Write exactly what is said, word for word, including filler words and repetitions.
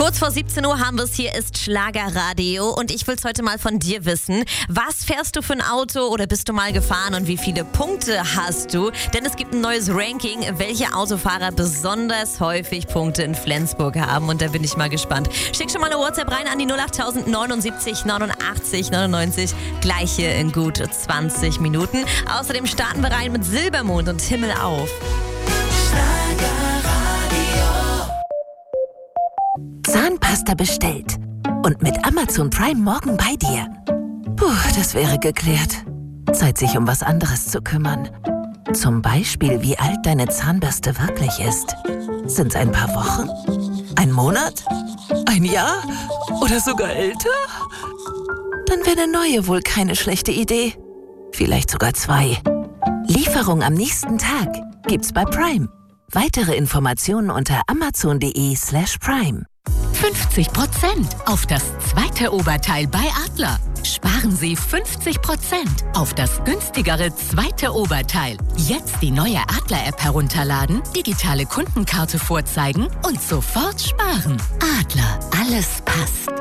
Kurz vor siebzehn Uhr haben wir es, hier ist Schlagerradio und ich will es heute mal von dir wissen. Was fährst du für ein Auto oder bist du mal gefahren und wie viele Punkte hast du? Denn es gibt ein neues Ranking, welche Autofahrer besonders häufig Punkte in Flensburg haben und da bin ich mal gespannt. Schick schon mal eine WhatsApp rein an die null acht neunundsiebzig neunundachtzig neunundneunzig, gleich hier in gut zwanzig Minuten. Außerdem starten wir rein mit Silbermond und Himmel auf. Zahnpasta bestellt und mit Amazon Prime morgen bei dir. Puh, das wäre geklärt. Zeit, sich um was anderes zu kümmern. Zum Beispiel, wie alt deine Zahnbürste wirklich ist. Sind's ein paar Wochen? Ein Monat? Ein Jahr? Oder sogar älter? Dann wäre eine neue wohl keine schlechte Idee. Vielleicht sogar zwei. Lieferung am nächsten Tag gibt's bei Prime. Weitere Informationen unter amazon.de slash prime. fünfzig Prozent auf das zweite Oberteil bei Adler. Sparen Sie fünfzig Prozent auf das günstigere zweite Oberteil. Jetzt die neue Adler-App herunterladen, digitale Kundenkarte vorzeigen und sofort sparen. Adler, alles passt.